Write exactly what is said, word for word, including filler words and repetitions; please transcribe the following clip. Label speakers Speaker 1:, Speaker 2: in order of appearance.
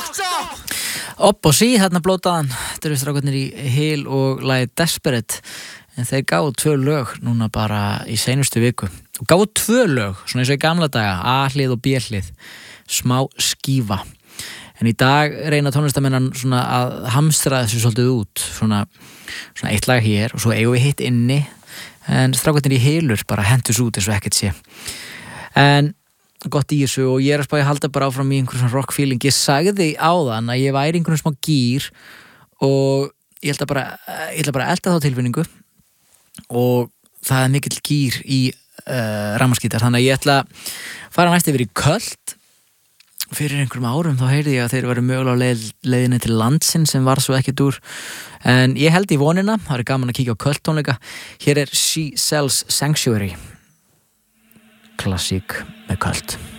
Speaker 1: Opp og sí, þarna blótaðan. Þetta eru strákarnir í Hill og lagið Desperate. En þeir gáðu tvö lög núna bara í seinustu viku. Og gáðu tvö lög, svona eins og í gamla daga, A-hlið og B-hlið. Smá skífa. En í dag reyna tónlistamennan svona að hamstra þessu svolítið út. Svona, svona eitt lag hér og svo eigum við hitt inni. En strákarnir í Hillur bara hentus út eins og ekkert sé. En gott í þessu og ég er að spá að halda bara áfram í einhverjum svona rock feeling. Ég sagði áðan að ég væri einhverjum smá gýr og ég ætla bara, ég ætla bara að elda þá tilfinningu og það er mikill gýr í uh, rafmagnsgítar, þannig að ég ætla að fara næst yfir í Köld. Fyrir einhverjum árum þá heyrði ég að þeir væru mögulega á leið, leiðinni til landsins sem var svo ekkert úr, en ég held í vonina. Það er gaman að kíkja á Köld tónleika. Hér er She Sells Sanctuary, klassík með Köld.